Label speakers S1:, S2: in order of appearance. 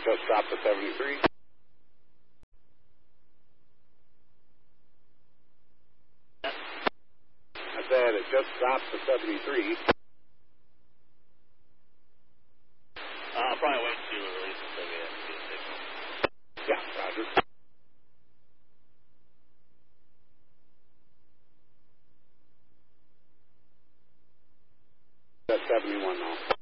S1: just dropped to 73. I said it just dropped to 73.
S2: I'll probably wait until you release it so we have to get a signal.
S1: Yeah, roger. That's 71 now.